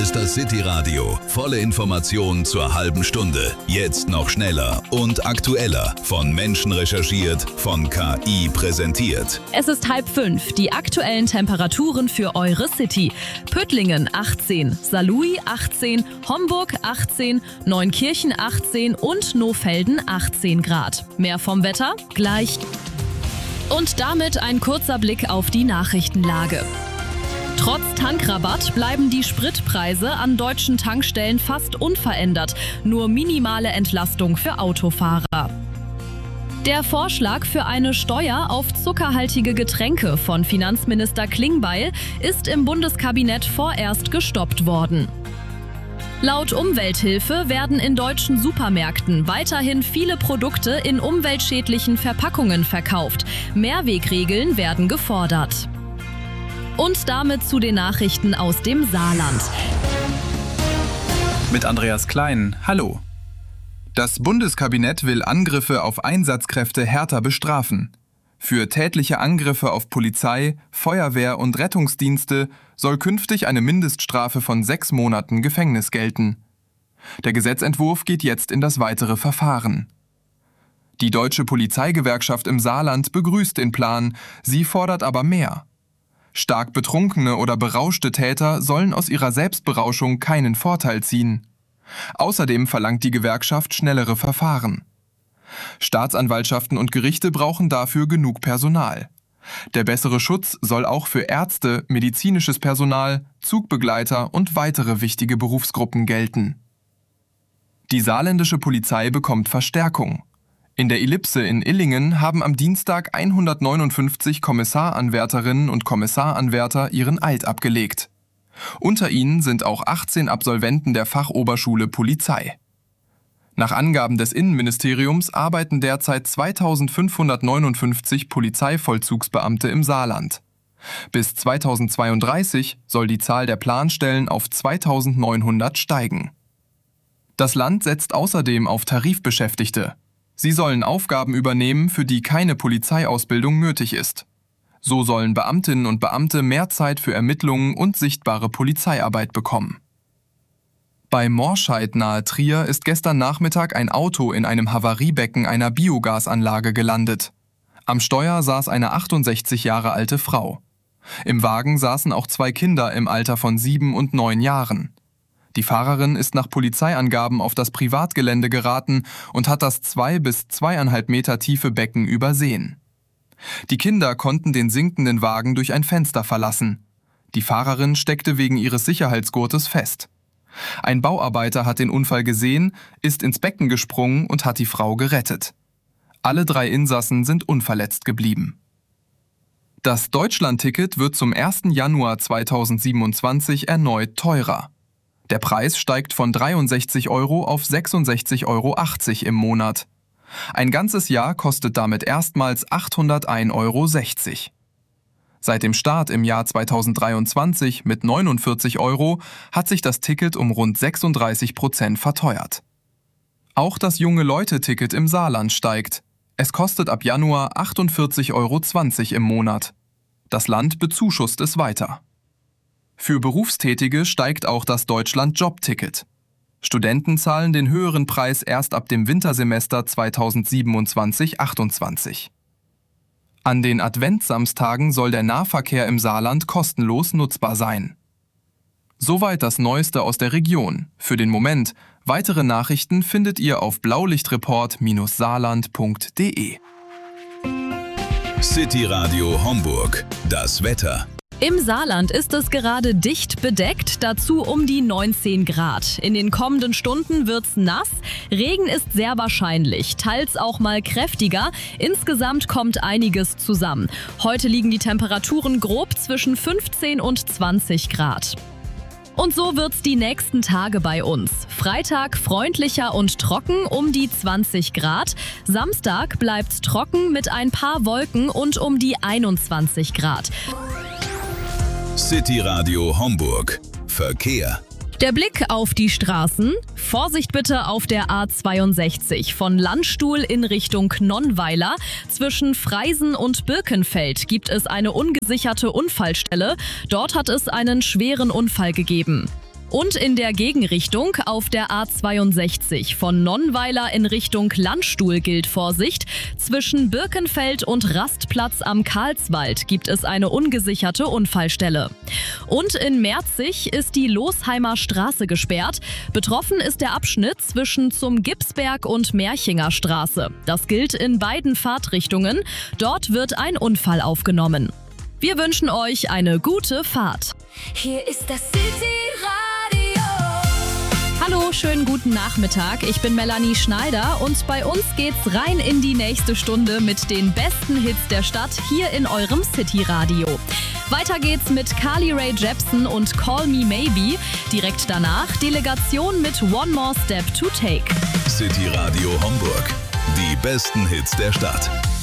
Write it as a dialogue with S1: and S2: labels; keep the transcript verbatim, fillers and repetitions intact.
S1: ist das City Radio. Volle Informationen zur halben Stunde. Jetzt noch schneller und aktueller. Von Menschen recherchiert, von K I präsentiert.
S2: Es ist halb fünf. Die aktuellen Temperaturen für eure City. Püttlingen achtzehn, Saarlouis achtzehn, Homburg achtzehn, Neunkirchen achtzehn und Nohfelden achtzehn Grad. Mehr vom Wetter gleich. Und damit ein kurzer Blick auf die Nachrichtenlage. Trotz Tankrabatt bleiben die Spritpreise an deutschen Tankstellen fast unverändert. Nur minimale Entlastung für Autofahrer. Der Vorschlag für eine Steuer auf zuckerhaltige Getränke von Finanzminister Klingbeil ist im Bundeskabinett vorerst gestoppt worden. Laut Umwelthilfe werden in deutschen Supermärkten weiterhin viele Produkte in umweltschädlichen Verpackungen verkauft. Mehrwegregeln werden gefordert. Und damit zu den Nachrichten aus dem Saarland.
S3: Mit Andreas Klein, hallo. Das Bundeskabinett will Angriffe auf Einsatzkräfte härter bestrafen. Für tätliche Angriffe auf Polizei, Feuerwehr und Rettungsdienste soll künftig eine Mindeststrafe von sechs Monaten Gefängnis gelten. Der Gesetzentwurf geht jetzt in das weitere Verfahren. Die Deutsche Polizeigewerkschaft im Saarland begrüßt den Plan, sie fordert aber mehr. Stark betrunkene oder berauschte Täter sollen aus ihrer Selbstberauschung keinen Vorteil ziehen. Außerdem verlangt die Gewerkschaft schnellere Verfahren. Staatsanwaltschaften und Gerichte brauchen dafür genug Personal. Der bessere Schutz soll auch für Ärzte, medizinisches Personal, Zugbegleiter und weitere wichtige Berufsgruppen gelten. Die saarländische Polizei bekommt Verstärkung. In der Ellipse in Illingen haben am Dienstag hundertneunundfünfzig Kommissaranwärterinnen und Kommissaranwärter ihren Eid abgelegt. Unter ihnen sind auch achtzehn Absolventen der Fachoberschule Polizei. Nach Angaben des Innenministeriums arbeiten derzeit zweitausendfünfhundertneunundfünfzig Polizeivollzugsbeamte im Saarland. Bis zweitausendzweiunddreißig soll die Zahl der Planstellen auf zweitausendneunhundert steigen. Das Land setzt außerdem auf Tarifbeschäftigte. Sie sollen Aufgaben übernehmen, für die keine Polizeiausbildung nötig ist. So sollen Beamtinnen und Beamte mehr Zeit für Ermittlungen und sichtbare Polizeiarbeit bekommen. Bei Morscheid nahe Trier ist gestern Nachmittag ein Auto in einem Havariebecken einer Biogasanlage gelandet. Am Steuer saß eine achtundsechzig Jahre alte Frau. Im Wagen saßen auch zwei Kinder im Alter von sieben und neun Jahren. Die Fahrerin ist nach Polizeiangaben auf das Privatgelände geraten und hat das zwei bis zweieinhalb Meter tiefe Becken übersehen. Die Kinder konnten den sinkenden Wagen durch ein Fenster verlassen. Die Fahrerin steckte wegen ihres Sicherheitsgurtes fest. Ein Bauarbeiter hat den Unfall gesehen, ist ins Becken gesprungen und hat die Frau gerettet. Alle drei Insassen sind unverletzt geblieben. Das Deutschlandticket wird zum ersten Januar zweitausendsiebenundzwanzig erneut teurer. Der Preis steigt von dreiundsechzig Euro auf sechsundsechzig Euro achtzig im Monat. Ein ganzes Jahr kostet damit erstmals achthundertein Euro sechzig. Seit dem Start im Jahr zweitausenddreiundzwanzig mit neunundvierzig Euro hat sich das Ticket um rund sechsunddreißig Prozent verteuert. Auch das Junge-Leute-Ticket im Saarland steigt. Es kostet ab Januar achtundvierzig Euro zwanzig im Monat. Das Land bezuschusst es weiter. Für Berufstätige steigt auch das Deutschland-Job-Ticket. Studenten zahlen den höheren Preis erst ab dem Wintersemester zweitausendsiebenundzwanzig achtundzwanzig. An den Adventssamstagen soll der Nahverkehr im Saarland kostenlos nutzbar sein. Soweit das Neueste aus der Region. Für den Moment. Weitere Nachrichten findet ihr auf blaulichtreport Bindestrich saarland Punkt de.
S1: City Radio Homburg. Das Wetter.
S2: Im Saarland ist es gerade dicht bedeckt, dazu um die neunzehn Grad. In den kommenden Stunden wird's nass, Regen ist sehr wahrscheinlich, teils auch mal kräftiger. Insgesamt kommt einiges zusammen. Heute liegen die Temperaturen grob zwischen fünfzehn und zwanzig Grad. Und so wird's die nächsten Tage bei uns. Freitag freundlicher und trocken um die zwanzig Grad. Samstag bleibt's trocken mit ein paar Wolken und um die einundzwanzig Grad.
S1: City Radio Homburg. Verkehr.
S2: Der Blick auf die Straßen. Vorsicht bitte auf der A zweiundsechzig von Landstuhl in Richtung Nonnweiler. Zwischen Freisen und Birkenfeld gibt es eine ungesicherte Unfallstelle. Dort hat es einen schweren Unfall gegeben. Und in der Gegenrichtung auf der A zweiundsechzig von Nonnweiler in Richtung Landstuhl gilt Vorsicht. Zwischen Birkenfeld und Rastplatz am Karlswald gibt es eine ungesicherte Unfallstelle. Und in Merzig ist die Losheimer Straße gesperrt. Betroffen ist der Abschnitt zwischen zum Gipsberg und Merchinger Straße. Das gilt in beiden Fahrtrichtungen. Dort wird ein Unfall aufgenommen. Wir wünschen euch eine gute Fahrt.
S4: Hier ist das City Radio.
S2: Hallo, schönen guten Nachmittag. Ich bin Melanie Schneider und bei uns geht's rein in die nächste Stunde mit den besten Hits der Stadt hier in eurem City Radio. Weiter geht's mit Carly Rae Jepsen und Call Me Maybe. Direkt danach Delegation mit One More Step to Take.
S1: City Radio Homburg. Die besten Hits der Stadt.